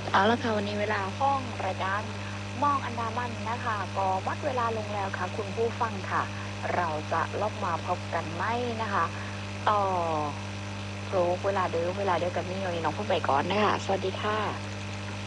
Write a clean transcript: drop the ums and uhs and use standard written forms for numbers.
เอาละค่ะวันนี้เวลาห้องรายการมองอันดามันนะคะก็หมดเวลาลงแล้วค่ะคุณผู้ฟังค่ะเราจะลบมาพบกันไหมนะคะต่อโปรเวลาเดิมกันนี่วันนี้น้องพูดไปก่อนนะคะสวัสดีค่ะ